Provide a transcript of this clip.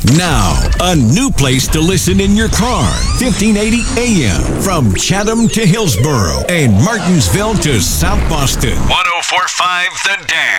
Now, a new place to listen in your car. 1580 AM. From Chatham to Hillsboro and Martinsville to South Boston. 1045 The Dam.